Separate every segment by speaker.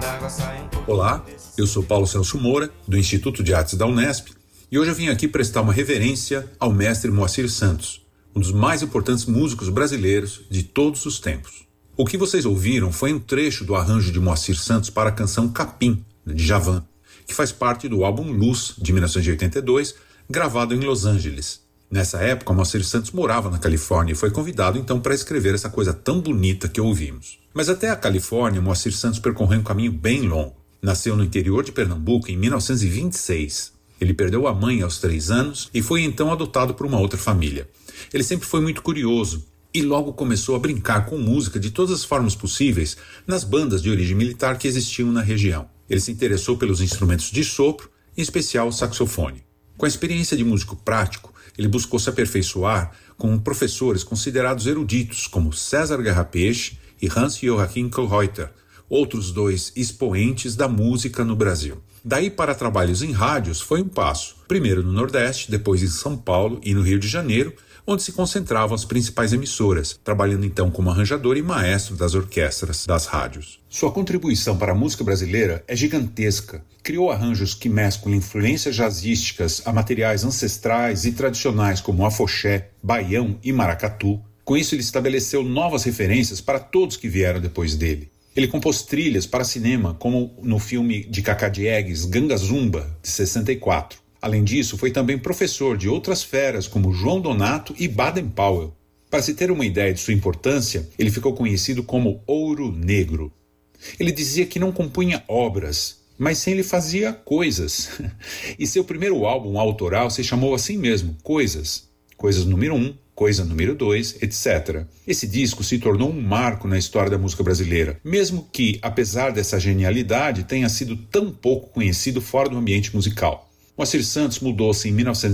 Speaker 1: Olá, eu sou Paulo Celso Moura, do Instituto de Artes da Unesp, e hoje eu vim aqui prestar uma reverência ao mestre Moacir Santos, um dos mais importantes músicos brasileiros de todos os tempos. O que vocês ouviram foi um trecho do arranjo de Moacir Santos para a canção Capim, de Djavan, que faz parte do álbum Luz, de 1982, gravado em Los Angeles. Nessa época, Moacir Santos morava na Califórnia e foi convidado então para escrever essa coisa tão bonita que ouvimos. Mas até a Califórnia, Moacir Santos percorreu um caminho bem longo. Nasceu no interior de Pernambuco em 1926. Ele perdeu a mãe aos 3 anos e foi então adotado por uma outra família. Ele sempre foi muito curioso e logo começou a brincar com música de todas as formas possíveis nas bandas de origem militar que existiam na região. Ele se interessou pelos instrumentos de sopro, em especial o saxofone. Com a experiência de músico prático, ele buscou se aperfeiçoar com professores considerados eruditos como César Garrapeixe e Hans-Joachim Kohlreuter, outros 2 expoentes da música no Brasil. Daí para trabalhos em rádios foi um passo, primeiro no Nordeste, depois em São Paulo e no Rio de Janeiro, onde se concentravam as principais emissoras, trabalhando então como arranjador e maestro das orquestras das rádios. Sua contribuição para a música brasileira é gigantesca. Criou arranjos que mesclam influências jazzísticas a materiais ancestrais e tradicionais como afoxé, baião e maracatu. Com isso ele estabeleceu novas referências para todos que vieram depois dele. Ele compôs trilhas para cinema, como no filme de Cacá Diegues, Ganga Zumba, de 64. Além disso, foi também professor de outras feras como João Donato e Baden Powell. Para se ter uma ideia de sua importância, ele ficou conhecido como Ouro Negro. Ele dizia que não compunha obras, mas sim ele fazia coisas. E seu primeiro álbum autoral se chamou assim mesmo, Coisas. Coisas número 1, Coisa número 2, etc. Esse disco se tornou um marco na história da música brasileira, mesmo que, apesar dessa genialidade, tenha sido tão pouco conhecido fora do ambiente musical. Moacir Santos mudou-se em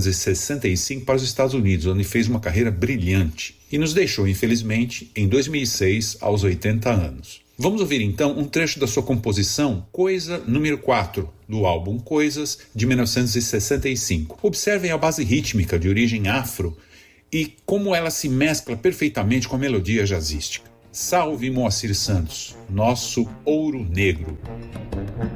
Speaker 1: 1965 para os Estados Unidos, onde fez uma carreira brilhante e nos deixou, infelizmente, em 2006, aos 80 anos. Vamos ouvir então um trecho da sua composição Coisa número 4, do álbum Coisas, de 1965. Observem a base rítmica de origem afro e como ela se mescla perfeitamente com a melodia jazzística. Salve Moacir Santos, nosso ouro negro!